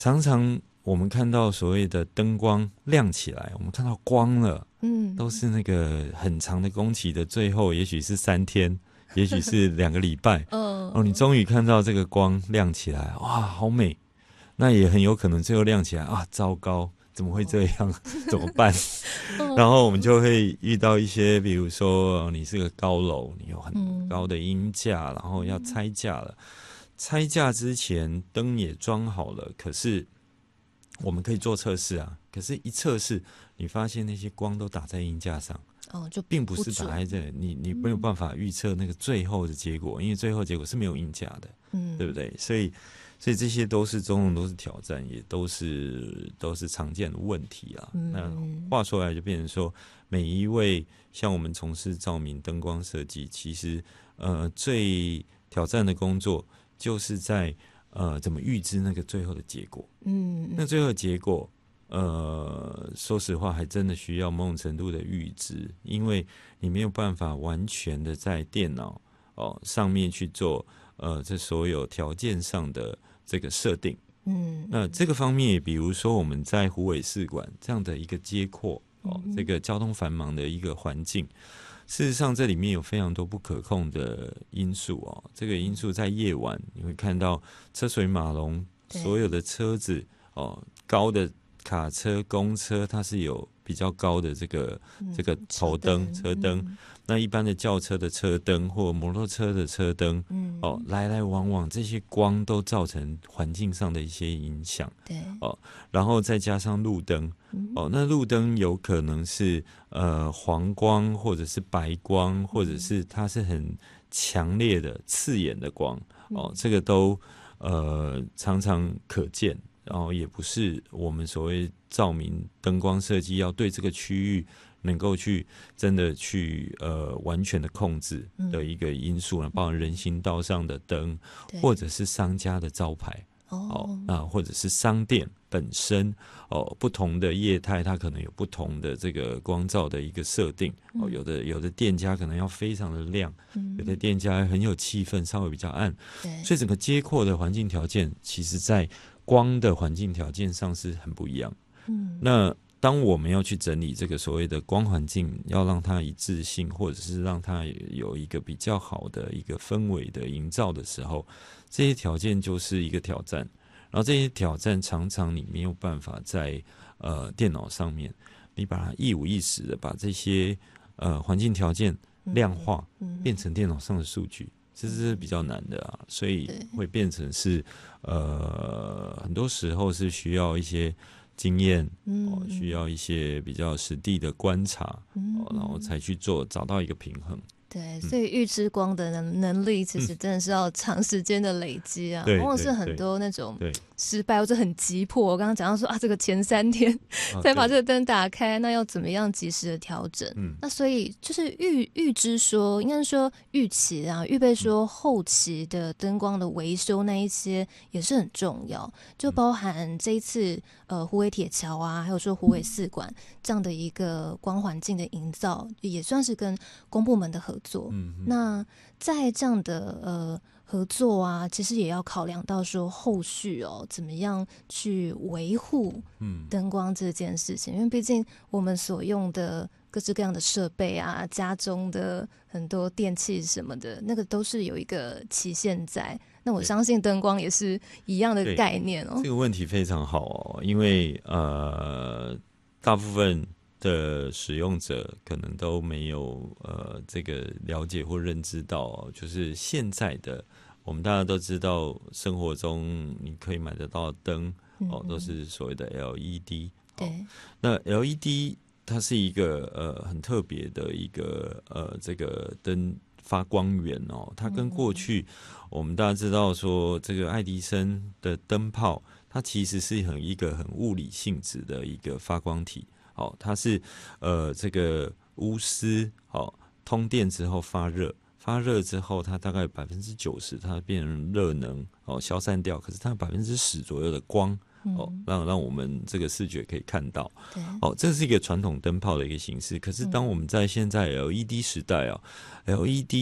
常常我们看到所谓的灯光亮起来，我们看到光了，都是那个很长的工期的最后，也许是3天，也许是2个礼拜，你终于看到这个光亮起来，哇，好美。那也很有可能最后亮起来啊，糟糕，怎么会这样？怎么办？然后我们就会遇到一些，比如说你是个高楼，你有很高的鹰架，然后要拆架了。拆架之前灯也装好了，可是我们可以做测试啊。可是，一测试，你发现那些光都打在鹰架上， 就并不是打在这，你没有办法预测那个最后的结果，因为最后结果是没有鹰架的，对不对？所以这些都是种种都是挑战，也都是常见的问题啊。那话说来就变成说，每一位像我们从事照明灯光设计，其实最挑战的工作就是在怎么预知那个最后的结果。那最后的结果，说实话，还真的需要某种程度的预知，因为你没有办法完全的在电脑上面去做这所有条件上的这个设定。那这个方面，比如说我们在虎尾四馆这样的一个街廓这个交通繁忙的一个环境，事实上这里面有非常多不可控的因素这个因素在夜晚你会看到车水马龙，所有的车子高的卡车、公车，它是有比较高的这个头灯、车灯。那一般的轿车的车灯或摩托车的车灯，来来往往，这些光都造成环境上的一些影响。 对， 然后再加上路灯，那路灯有可能是黄光，或者是白光，或者是它是很强烈的刺眼的光，这个都常常可见。然后也不是我们所谓照明灯光设计要对这个区域能够去真的去完全的控制的一个因素，包含人行道上的灯，或者是商家的招牌，或者是商店本身不同的业态，它可能有不同的这个光照的一个设定，有的店家可能要非常的亮，有的店家很有气氛，稍微比较暗，所以整个街廓的环境条件，其实在光的环境条件上是很不一样。那当我们要去整理这个所谓的光环境，要让它一致性，或者是让它有一个比较好的一个氛围的营造的时候，这些条件就是一个挑战。然后这些挑战常常你没有办法在电脑上面，你把它一五一十的把这些环境条件量化，变成电脑上的数据。这是比较难的啊，所以会变成是很多时候是需要一些经验，需要一些比较实地的观察，然后才去找到一个平衡。 对，所以预知光的能力其实真的是要长时间的累积啊，往往是很多那种失败或者很急迫。我刚刚讲到说这个前3天才把这个灯打开，那要怎么样及时的调整？那所以就是预知说，应该说预期啊，预备说后期的灯光的维修那一些也是很重要，就包含这一次虎尾铁桥啊，还有说虎尾四馆这样的一个光环境的营造，也算是跟公部门的合作。那在这样的合作啊，其实也要考量到说后续怎么样去维护灯光这件事情，因为毕竟我们所用的各式各样的设备啊，家中的很多电器什么的，那个都是有一个期限在。那我相信灯光也是一样的概念这个问题非常好因为大部分的使用者可能都没有这个了解或认知到就是现在的我们大家都知道，生活中你可以买得到的灯都是所谓的 LED。 对， 那 LED 它是一个很特别的一个这个灯发光源它跟过去我们大家知道说这个爱迪生的灯泡，它其实是一个很物理性质的一个发光体。它是这个钨丝通电之后发热之后，它大概90%它变成热能消散掉，可是它10%左右的光让我们这个视觉可以看到。这是一个传统灯泡的一个形式。可是当我们在现在 LED 时代LED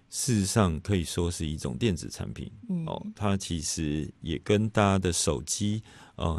事实上可以说是一种电子产品，它其实也跟大家的手机